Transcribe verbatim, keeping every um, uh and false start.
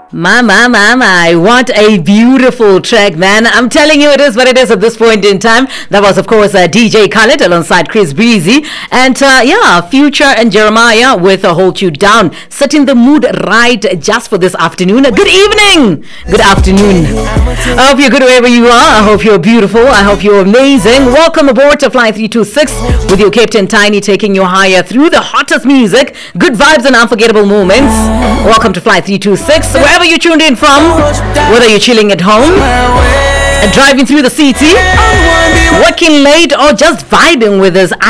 My, my, my, my, what a beautiful track, man. I'm telling you, it is what it is at this point in time. That was, of course, uh, D J Khaled alongside Chris Breezy. And, uh, yeah, Future and Jeremiah with a Hold You Down. Setting the mood right just for this afternoon. Good evening. Good afternoon. I hope you're good wherever you are. I hope you're beautiful. I hope you're amazing. Welcome aboard to Fly three two six with your Captain Tiny taking you higher through the hottest music, good vibes and unforgettable moments. Welcome to Fly three two six. Wherever you tuned in from, whether you're chilling at home, driving through the city, working late, or just vibing with us.